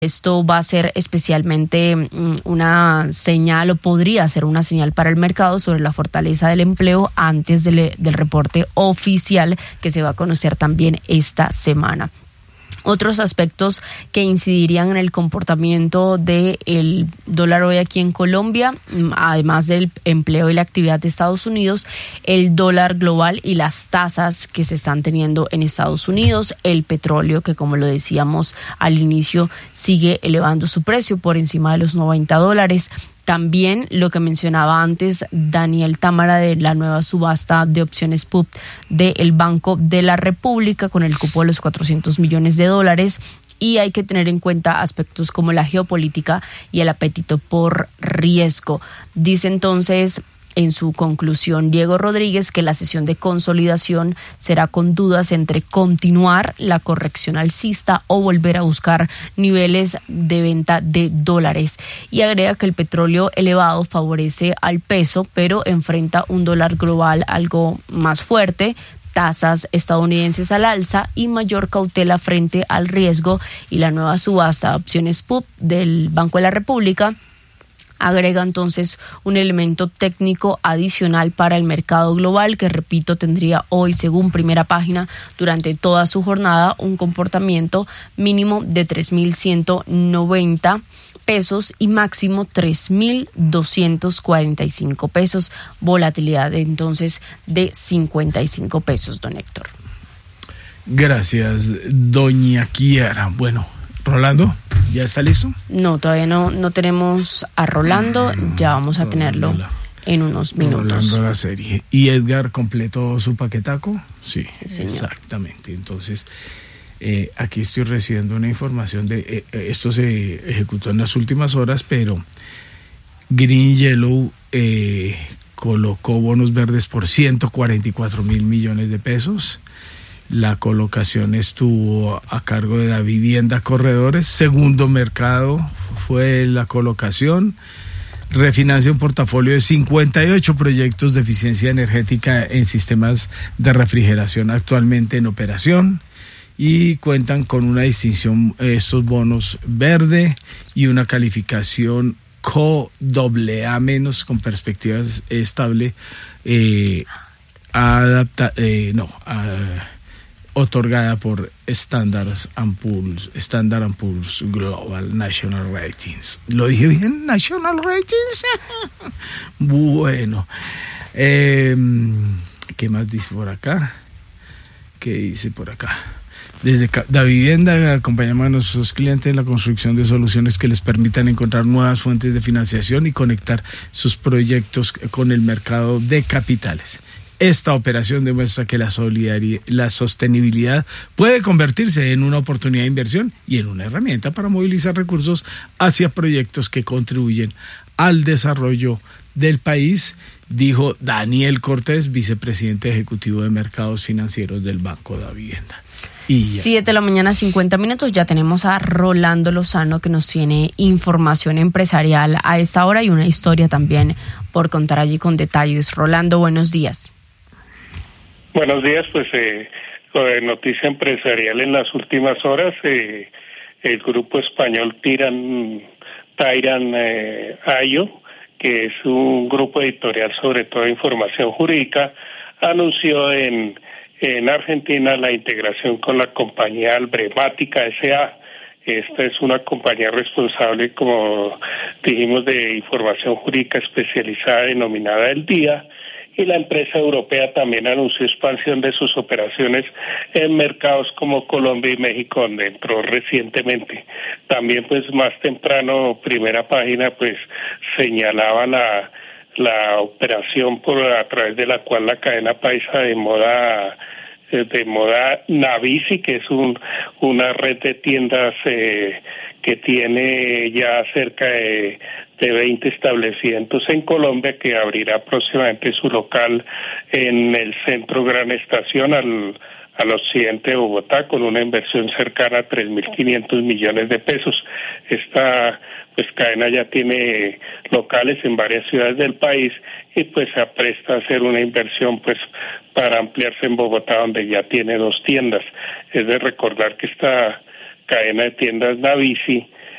Esto va a ser especialmente una señal, o podría ser una señal para el mercado sobre la fortaleza del empleo antes del reporte oficial que se va a conocer también esta semana. Otros aspectos que incidirían en el comportamiento del dólar hoy aquí en Colombia, además del empleo y la actividad de Estados Unidos, el dólar global y las tasas que se están teniendo en Estados Unidos, el petróleo que, como lo decíamos al inicio, sigue elevando su precio por encima de los $90. También lo que mencionaba antes Daniel Támara de la nueva subasta de opciones PUP del Banco de la República con el cupo de los $400 millones. Y hay que tener en cuenta aspectos como la geopolítica y el apetito por riesgo. Dice entonces en su conclusión Diego Rodríguez que la sesión de consolidación será con dudas entre continuar la corrección alcista o volver a buscar niveles de venta de dólares, y agrega que el petróleo elevado favorece al peso pero enfrenta un dólar global algo más fuerte, tasas estadounidenses al alza y mayor cautela frente al riesgo, y la nueva subasta de opciones PUP del Banco de la República agrega entonces un elemento técnico adicional para el mercado global que, repito, tendría hoy, según Primera Página, durante toda su jornada un comportamiento mínimo de 3.190 pesos y máximo 3.245 pesos, volatilidad entonces de 55 pesos, don Héctor. Gracias, doña Kiara. Bueno, Rolando, ¿ya está listo? No, todavía no tenemos a Rolando, ya vamos a tenerlo en unos minutos. Rolando la serie. ¿Y Edgar completó su paquetaco? Sí, señor. Exactamente. Entonces, aquí estoy recibiendo una información de esto se ejecutó en las últimas horas, pero Green Yellow colocó bonos verdes por 144 mil millones de pesos. La colocación estuvo a cargo de la Vivienda Corredores. Segundo mercado fue la colocación. Refinancia un portafolio de 58 proyectos de eficiencia energética en sistemas de refrigeración actualmente en operación, y cuentan con una distinción, estos bonos verde, y una calificación co-AA- con perspectivas estable, otorgada por Standard & Poor's Global National Ratings. ¿Lo dije bien? ¿National Ratings? Bueno. ¿Qué más dice por acá? ¿Qué dice por acá? Desde Da Vivienda acompañamos a nuestros clientes en la construcción de soluciones que les permitan encontrar nuevas fuentes de financiación y conectar sus proyectos con el mercado de capitales. Esta operación demuestra que la sostenibilidad puede convertirse en una oportunidad de inversión y en una herramienta para movilizar recursos hacia proyectos que contribuyen al desarrollo del país, dijo Daniel Cortés, vicepresidente ejecutivo de mercados financieros del Banco de la Vivienda. 7:50 a.m, ya tenemos a Rolando Lozano que nos tiene información empresarial a esta hora y una historia también por contar allí con detalles. Rolando, buenos días. Buenos días, pues noticia empresarial en las últimas horas, el grupo español Tyran Ayo, que es un grupo editorial sobre todo información jurídica, anunció en Argentina la integración con la compañía Albremática S.A. Esta es una compañía responsable, como dijimos, de información jurídica especializada denominada El Día, y la empresa europea también anunció expansión de sus operaciones en mercados como Colombia y México, donde entró recientemente. También, pues más temprano, Primera Página, pues señalaba la operación a través de la cual la cadena paisa de moda Navisi, que es una red de tiendas que tiene ya cerca de 20 establecimientos en Colombia, que abrirá próximamente su local en el centro Gran Estación al occidente de Bogotá, con una inversión cercana a 3.500 millones de pesos. Esta cadena ya tiene locales en varias ciudades del país y pues se apresta a hacer una inversión para ampliarse en Bogotá, donde ya tiene 2 tiendas. Es de recordar que esta cadena de tiendas Navisi